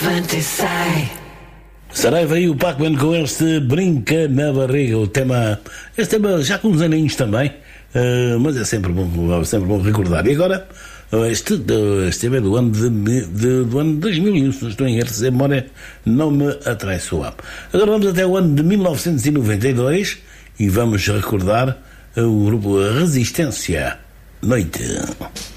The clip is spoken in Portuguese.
Saraiva aí o Pac-Man com este Brinca na Barriga, este tema já com uns aninhos também, mas é sempre bom recordar. E agora, este tema é do ano do ano 2001, se não estou em erro, se a memória não me atraiçoa. Agora vamos até o ano de 1992 e vamos recordar o grupo Resistência. Noite.